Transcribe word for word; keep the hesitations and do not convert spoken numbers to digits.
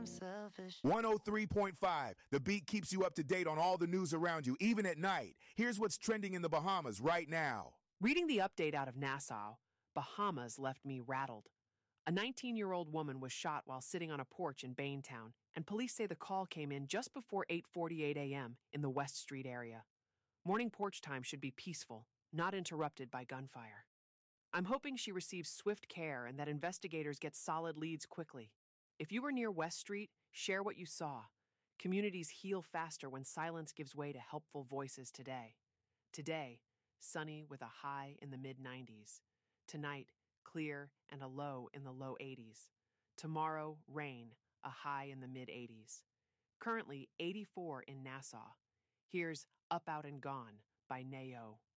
selfish. one oh three point five. The Beat keeps you up to date on all the news around you, even at night. Here's what's trending in the Bahamas right now. Reading the update out of Nassau, Bahamas left me rattled. A nineteen-year-old woman was shot while sitting on a porch in Baintown, and police say the call came in just before eight forty-eight a.m. in the West Street area. Morning porch time should be peaceful, not interrupted by gunfire. I'm hoping she receives swift care and that investigators get solid leads quickly. If you were near West Street, share what you saw. Communities heal faster when silence gives way to helpful voices today. Today, sunny with a high in the mid nineties. Tonight, clear and a low in the low eighties. Tomorrow, rain, a high in the mid eighties. Currently, eighty-four in Nassau. Here's Up, Out, and Gone by Nayo.